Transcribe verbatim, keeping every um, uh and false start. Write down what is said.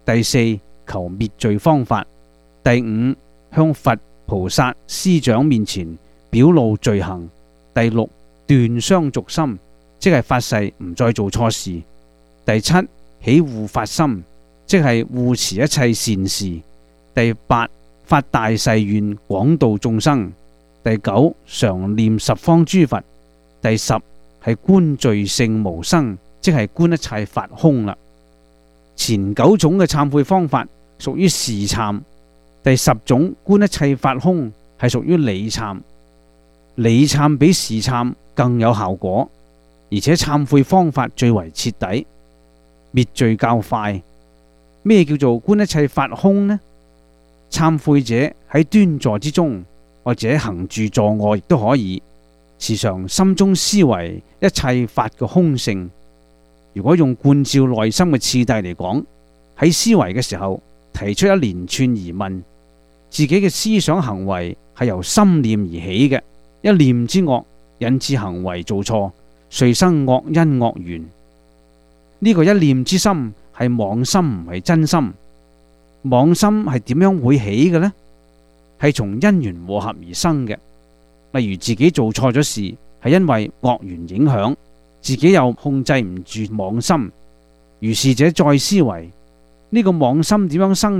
第四，求滅罪方法。第五，向佛菩薩師長面前表露罪行。第六，斷相續心，即係發誓唔再做錯事。第七，起護法心，即係護持一切善事。第八，發大誓願廣度眾生。第九，常念十方諸佛。第十，係觀罪性無生，即係觀一切法空啦。前九種嘅懺悔方法屬於事懺，第十種觀一切法空係屬於理懺。理懺比事懺更有效果，而且懺悔方法最為徹底，滅罪較快。咩叫做觀一切法空呢？懺悔者喺端坐之中，或者行住坐臥亦都可以，時常心中思維一切法嘅空性。如果用觀照內心嘅次第嚟講，喺思維嘅時候提出一連串疑問，自己嘅思想行為係由心念而起嘅，一念之惡引致行為做錯，遂生惡因惡緣。呢、這個一念之心係妄心，唔係真心。妄心係點樣會起嘅呢？係從因緣和合而生嘅。例如自己做錯咗事，係因為惡緣影響，自己又控制唔住妄心，如是者再思維，呢、這個妄心點樣生